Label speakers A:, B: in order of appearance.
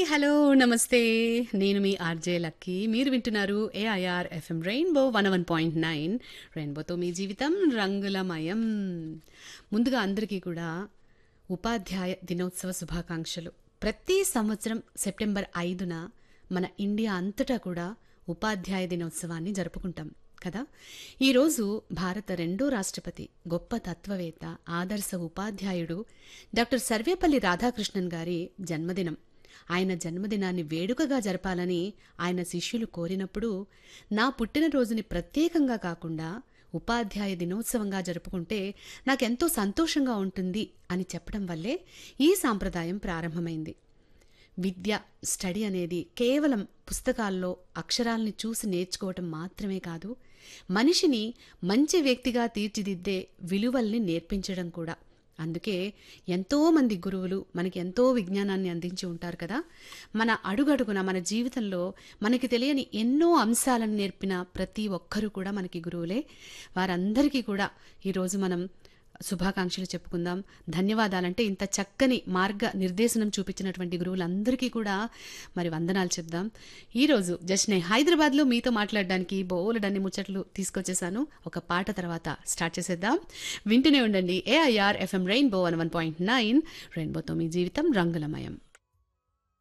A: Hello, నమస్తే. నేను మీ RJ lucky. మీరు వింటున్నారు ఏఐఆర్ ఎఫ్ఎం రెయిన్బో 101.9. రెయిన్బోతో మీ జీవితం రంగులమయం. ముందుగా అందరికీ కూడా ఉపాధ్యాయ దినోత్సవ శుభాకాంక్షలు. ప్రతి సంవత్సరం సెప్టెంబర్ 5న మన ఇండియా అంతటా కూడా ఉపాధ్యాయ దినోత్సవాన్ని జరుపుకుంటాం కదా. ఈరోజు భారత రెండో రాష్ట్రపతి, గొప్ప తత్వవేత్త, ఆదర్శ ఉపాధ్యాయుడు డాక్టర్ సర్వేపల్లి రాధాకృష్ణన్ గారి జన్మదినం. ఆయన జన్మదినాన్ని వేడుకగా జరపాలని ఆయన శిష్యులు కోరినప్పుడు, నా పుట్టినరోజుని ప్రత్యేకంగా కాకుండా ఉపాధ్యాయ దినోత్సవంగా జరుపుకుంటే నాకెంతో సంతోషంగా ఉంటుంది అని చెప్పడం వల్లే ఈ సాంప్రదాయం ప్రారంభమైంది. విద్య, స్టడీ అనేది కేవలం పుస్తకాల్లో అక్షరాల్ని చూసి నేర్చుకోవటం మాత్రమే కాదు, మనిషిని మంచి వ్యక్తిగా తీర్చిదిద్దే విలువల్ని నేర్పించడం కూడా. అందుకే ఎంతోమంది గురువులు మనకి ఎంతో విజ్ఞానాన్ని అందించి ఉంటారు కదా. మన అడుగడుగున మన జీవితంలో మనకి తెలియని ఎన్నో అంశాలను నేర్పిన ప్రతి ఒక్కరూ కూడా మనకి గురువులే. వారందరికీ కూడా ఈరోజు మనం శుభాకాంక్షలు చెప్పుకుందాం. ధన్యవాదాలంటే ఇంత చక్కని మార్గ నిర్దేశనం చూపించినటువంటి గురువులందరికీ కూడా మరి వందనాలు చెప్దాం. ఈరోజు జస్ట్ నేను హైదరాబాద్లో మీతో మాట్లాడడానికి బోలెడన్ని ముచ్చట్లు తీసుకొచ్చేసాను. ఒక పాట తర్వాత స్టార్ట్ చేసేద్దాం. వింటూనే ఉండండి ఏఐఆర్ ఎఫ్ఎం రెయిన్బో 101.9. రెయిన్బోతో మీ జీవితం రంగులమయం.